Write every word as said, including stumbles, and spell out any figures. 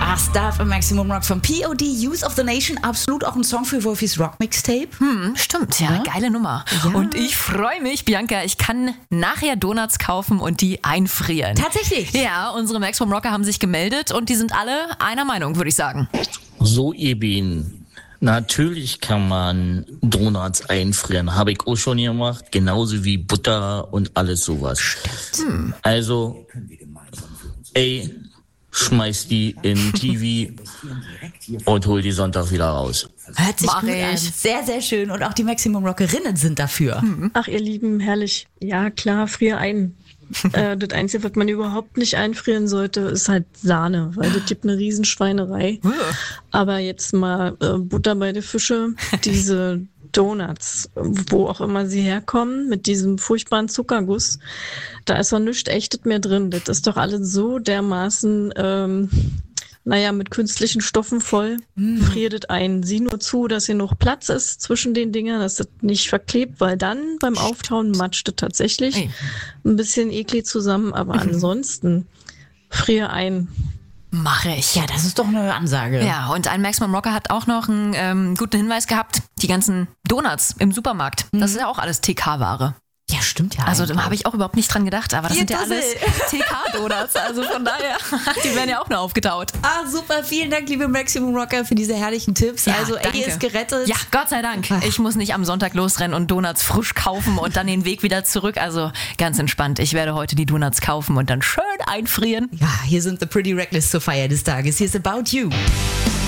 Ah, Stuff im Maximum Rock von P O D, Youth of the Nation. Absolut auch ein Song für Wolfis Rock Mixtape. Hm, stimmt, ja, Ja. geile Nummer. Ja. Und ich freue mich, Bianca, ich kann nachher Donuts kaufen und die einfrieren. Tatsächlich? Ja, unsere Maximum Rocker haben sich gemeldet und die sind alle einer Meinung, würde ich sagen. So, ihr Bienen. Natürlich kann man Donuts einfrieren. Habe ich auch schon gemacht. Genauso wie Butter und alles sowas. Hm. Also, ey, schmeiß die in T V und hol die Sonntag wieder raus. Hört sich Mach gut an. ich. Sehr, sehr schön. Und auch die Maximum Rockerinnen sind dafür. Ach, ihr Lieben, herrlich. Ja, klar, frier ein. äh, das Einzige, was man überhaupt nicht einfrieren sollte, ist halt Sahne, weil das gibt eine Riesenschweinerei. Aber jetzt mal äh, Butter bei den Fische, diese Donuts, wo auch immer sie herkommen, mit diesem furchtbaren Zuckerguss, da ist doch nichts Echtes mehr drin. Das ist doch alles so dermaßen, ähm, naja, mit künstlichen Stoffen voll. Mm. Friert es ein. Sieh nur zu, dass hier noch Platz ist zwischen den Dingern, dass das nicht verklebt, weil dann beim Auftauen matscht es tatsächlich Ey. ein bisschen eklig zusammen, aber ansonsten frier ein. Mache ich. Ja, das ist doch eine Ansage. Ja, und ein Maximum Rocker hat auch noch einen ähm, guten Hinweis gehabt. Die ganzen Donuts im Supermarkt, das ist ja auch alles T K-Ware. Ja, stimmt ja. Also eigentlich. da habe ich auch überhaupt nicht dran gedacht, aber das Die sind ja Dussel. alles T K-Donuts. Also von daher, die werden ja auch nur aufgetaut. Ah, super. Vielen Dank, liebe Maximum Rocker, für diese herrlichen Tipps. Ja, also, danke. Eddie ist gerettet. Ja, Gott sei Dank. Ich muss nicht am Sonntag losrennen und Donuts frisch kaufen und dann den Weg wieder zurück. Also ganz entspannt. Ich werde heute die Donuts kaufen und dann schön einfrieren. Ja, hier sind The Pretty Reckless zur Feier des Tages. Hier ist About You.